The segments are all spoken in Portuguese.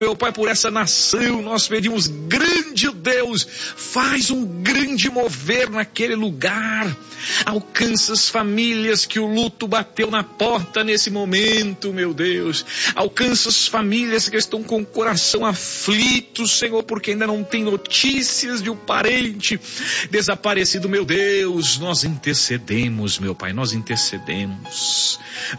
Meu Pai, por essa nação, nós pedimos, grande Deus, faz um grande mover naquele lugar, alcança as famílias que o luto bateu na porta nesse momento, meu Deus, alcança as famílias que estão com o coração aflito, Senhor, porque ainda não tem notícias de um parente desaparecido, meu Deus, nós intercedemos, meu Pai, nós intercedemos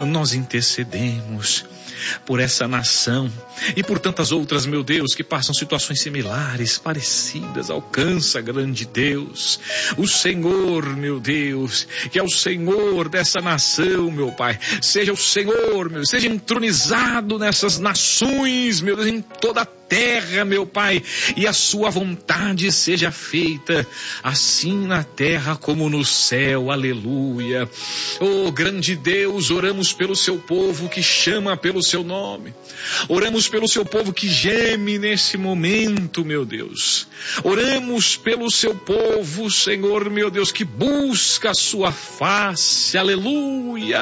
por essa nação e por tantas outras, meu Deus, que passam situações similares, parecidas. Alcança, grande Deus, o Senhor, meu Deus, que é o Senhor dessa nação, meu Pai, seja o Senhor, meu, seja entronizado nessas nações, meu Deus, em toda a terra, meu Pai, e a sua vontade seja feita, assim na terra como no céu, aleluia. Oh, grande Deus, oramos pelo seu povo que chama pelo seu nome, oramos pelo seu povo que geme nesse momento, meu Deus, oramos pelo seu povo, Senhor, meu Deus, que busca a sua face, aleluia,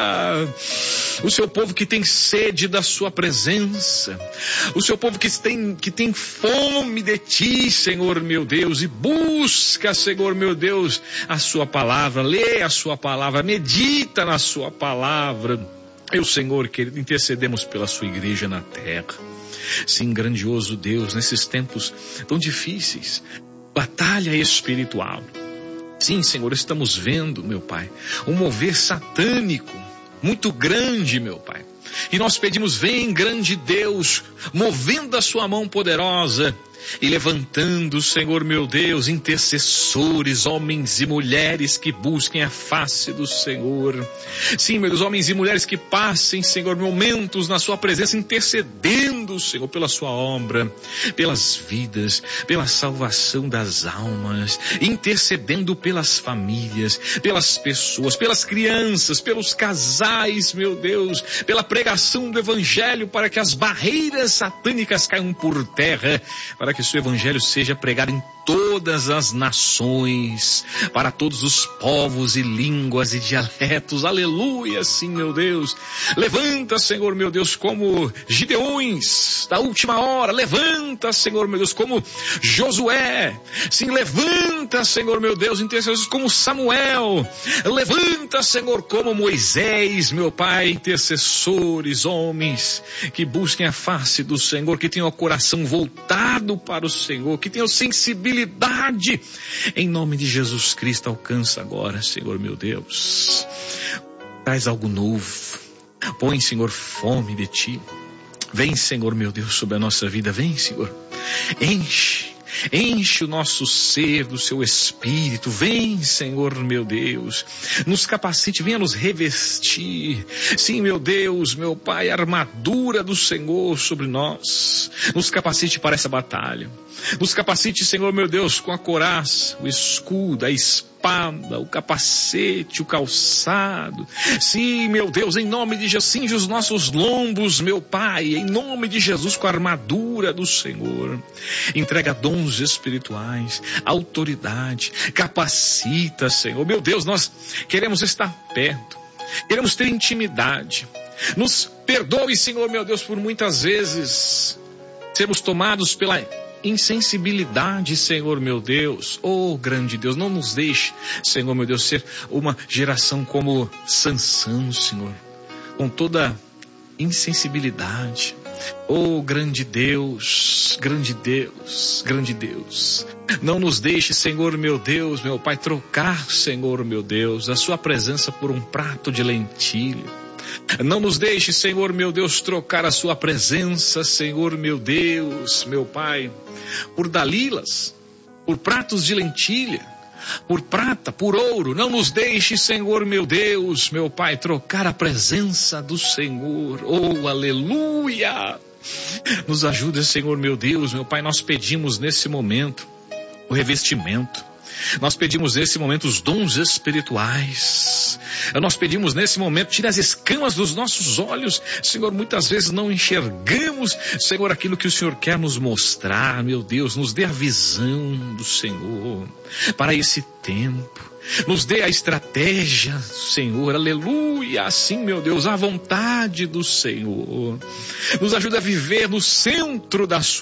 o seu povo que tem sede da sua presença, o seu povo que tem fome de ti, Senhor, meu Deus, e busca, Senhor, meu Deus, a sua palavra, lê a sua palavra, medita na sua palavra. Eu, Senhor, querido, intercedemos pela sua igreja na terra. Sim, grandioso Deus, nesses tempos tão difíceis, batalha espiritual. Sim, Senhor, estamos vendo, meu Pai, um mover satânico muito grande, meu Pai. E nós pedimos, vem, grande Deus, movendo a sua mão poderosa e levantando, Senhor, meu Deus, intercessores, homens e mulheres que busquem a face do Senhor. Sim, meus homens e mulheres que passem, Senhor, momentos na sua presença, intercedendo, Senhor, pela sua obra, pelas vidas, pela salvação das almas, intercedendo pelas famílias, pelas pessoas, pelas crianças, pelos casais, meu Deus, pela pregação do evangelho, para que as barreiras satânicas caiam por terra, para que o seu evangelho seja pregado em todas as nações, para todos os povos e línguas e dialetos, aleluia, sim, meu Deus. Levanta, Senhor, meu Deus, como Gideões da última hora, levanta, Senhor, meu Deus, como Josué, sim, levanta, Senhor, meu Deus, intercessores como Samuel, levanta, Senhor, como Moisés, meu Pai, intercessores, homens que busquem a face do Senhor, que tenham o coração voltado para o Senhor, que tenham sensibilidade, em nome de Jesus Cristo. Alcança agora, Senhor, meu Deus, traz algo novo, põe, Senhor, fome de ti, vem, Senhor, meu Deus, sobre a nossa vida, vem, Senhor, enche o nosso ser do seu Espírito, vem, Senhor, meu Deus, nos capacite, venha nos revestir, sim, meu Deus, meu Pai, a armadura do Senhor sobre nós, nos capacite para essa batalha, nos capacite, Senhor, meu Deus, com a couraça, o escudo, a espada, o capacete, o calçado, sim, meu Deus, em nome de Jesus, cinge os nossos lombos, meu Pai, em nome de Jesus, com a armadura do Senhor, entrega dons espirituais, autoridade, capacita, Senhor, meu Deus, nós queremos estar perto, queremos ter intimidade, nos perdoe, Senhor, meu Deus, por muitas vezes sermos tomados pela insensibilidade, Senhor, meu Deus, oh grande Deus, não nos deixe, Senhor, meu Deus, ser uma geração como Sansão, Senhor, com toda insensibilidade. Oh, grande Deus, grande Deus, grande Deus. Não nos deixe, Senhor, meu Deus, meu Pai, trocar, Senhor, meu Deus, a sua presença por um prato de lentilha. Não nos deixe, Senhor, meu Deus, trocar a sua presença, Senhor, meu Deus, meu Pai, por dalilas, por pratos de lentilha, por prata, por ouro. Não nos deixe, Senhor, meu Deus, meu Pai, trocar a presença do Senhor. Oh, aleluia! Nos ajuda, Senhor, meu Deus, meu Pai, nós pedimos nesse momento o revestimento. Nós pedimos nesse momento os dons espirituais. Nós pedimos nesse momento, tira as escamas dos nossos olhos. Senhor, muitas vezes não enxergamos, Senhor, aquilo que o Senhor quer nos mostrar. Meu Deus, nos dê a visão do Senhor para esse tempo. Nos dê a estratégia, Senhor, aleluia, assim, meu Deus, a vontade do Senhor. Nos ajude a viver no centro da